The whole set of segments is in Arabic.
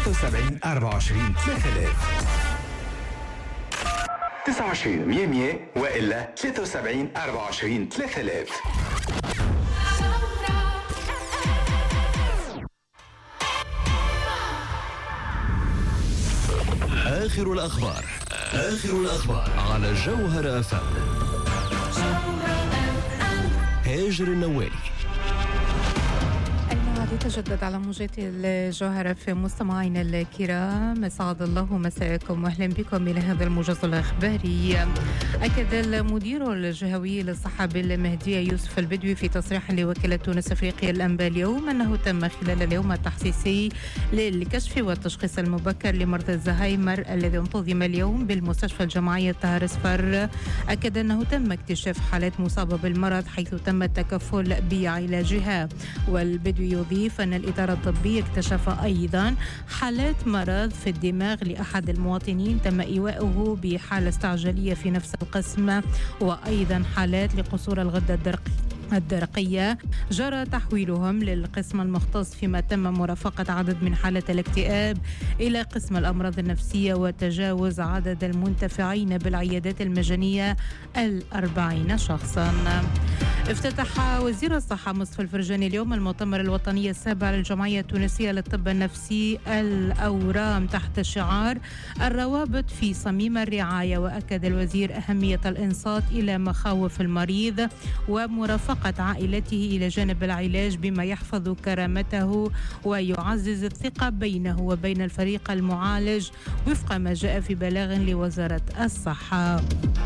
73 24 3000. 29 100 وإلا 73 24 3000. آخر الأخبار على جوهر FM. هاجر النوالي. تجدد على موجات الجوهرة في مستمعينا الكرام، سعد الله مساءكم واهلا بكم الى هذا الموجز الاخباري. اكد المدير الجهوي للصحه بالمهديه يوسف البدوي في تصريح لوكاله تونس افريقيا الانباء اليوم انه تم خلال اليوم التحسيسي للكشف والتشخيص المبكر لمرضى الزهايمر الذي انتظم اليوم بالمستشفى الجامعيه طاهر صفر. اكد انه تم اكتشاف حالات مصابه بالمرض حيث تم التكفل بعلاجها. والبدوي يضيف أن الإدارة الطبية اكتشف أيضا حالات مرض في الدماغ لأحد المواطنين تم إيواؤه بحالة استعجالية في نفس القسم، وأيضا حالات لقصور الغدة الدرقية جرى تحويلهم للقسم المختص، فيما تم مرافقة عدد من حالات الاكتئاب إلى قسم الأمراض النفسية وتجاوز عدد المنتفعين بالعيادات المجانية 40 شخصا. افتتح وزير الصحة مصطفى الفرجاني اليوم المؤتمر الوطني السابع للجمعية التونسية للطب النفسي الأورام تحت شعار الروابط في صميم الرعاية. وأكد الوزير أهمية الإنصات إلى مخاوف المريض ومرافقة عائلته إلى جانب العلاج بما يحفظ كرامته ويعزز الثقة بينه وبين الفريق المعالج وفق ما جاء في بلاغ لوزارة الصحة.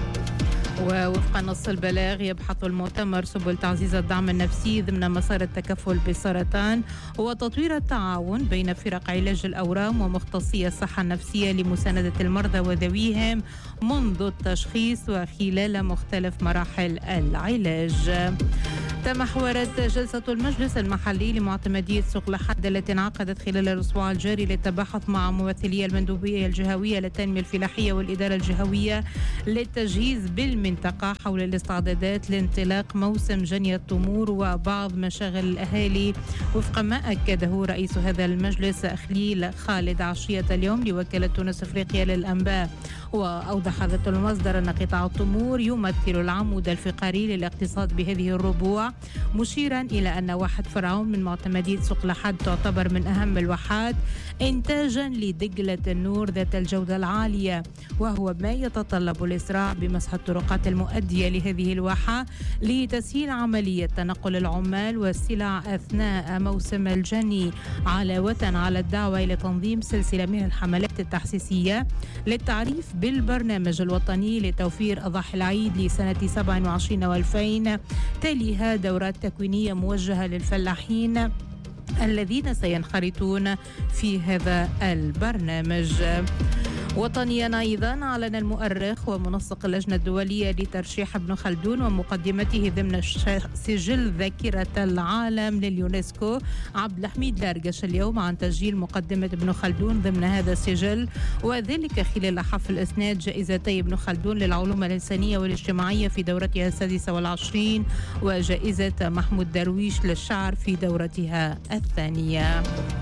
ووفق نص البلاغ يبحث المؤتمر سبل تعزيز الدعم النفسي ضمن مسار التكفل بالسرطان وتطوير التعاون بين فرق علاج الأورام ومختصي الصحة النفسية لمساندة المرضى وذويهم منذ التشخيص وخلال مختلف مراحل العلاج. تمحورت جلسة المجلس المحلي لمعتمدية سوق لحد التي انعقدت خلال الأسبوع الجاري للتباحث مع ممثلي المندوبية الجهوية للتنمية الفلاحية والإدارة الجهوية للتجهيز بالمنطقة حول الاستعدادات لانطلاق موسم جني التمور وبعض مشاغل الأهالي، وفق ما أكده رئيس هذا المجلس أخليل خالد عشية اليوم لوكالة تونس أفريقيا للأنباء. وأوضح ذات المصدر أن قطاع التمور يمثل العمود الفقري للاقتصاد بهذه الربوع، مشيرا إلى أن واحة فرعون من معتمدية سوق لحد تعتبر من أهم الواحات إنتاجا لدجلة النور ذات الجودة العالية، وهو ما يتطلب الإسراع بمسح الطرقات المؤدية لهذه الواحة لتسهيل عملية تنقل العمال والسلع أثناء موسم الجني، علاوة على الدعوة إلى تنظيم سلسلة من الحملات التحسيسية للتعريف بالبرنامج الوطني لتوفير أضاحي العيد لسنة 27 و2000. تليها دورات تكوينية موجهة للفلاحين الذين سينخرطون في هذا البرنامج. وطنيا أيضا أعلن المؤرخ ومنسق اللجنة الدولية لترشيح ابن خلدون ومقدمته ضمن سجل ذاكرة العالم لليونسكو عبد الحميد لارقش اليوم عن تسجيل مقدمة ابن خلدون ضمن هذا السجل، وذلك خلال حفل إسناد جائزتي ابن خلدون للعلوم الإنسانية والاجتماعية في دورتها 26 وجائزة محمود درويش للشعر في دورتها 2.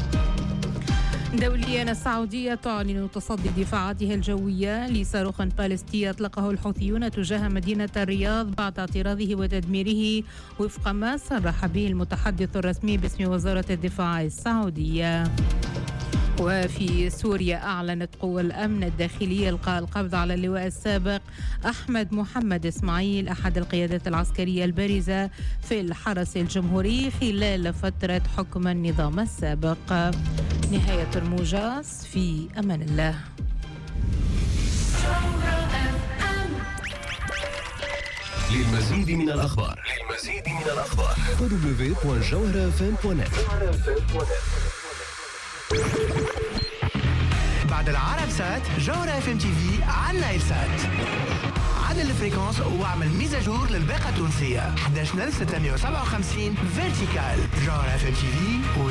دوليا السعودية تعلن تصدي دفاعاتها الجوية لصاروخ باليستي أطلقه الحوثيون تجاه مدينة الرياض بعد اعتراضه وتدميره، وفق ما صرح به المتحدث الرسمي باسم وزارة الدفاع السعودية. وفي سوريا أعلنت قوى الأمن الداخلية إلقاء القبض على اللواء السابق أحمد محمد إسماعيل أحد القيادات العسكرية البارزة في الحرس الجمهوري خلال فترة حكم النظام السابق. نهاية الموجز، في أمان الله. للمزيد من الأخبار www.jawharafm.net. بعد العرب سات جوهرة FM TV على نايل سات. عدل الفريكونس واعمل ميزاجور للباقة التونسية 11657 فيرتيكال. جوهرة FM TV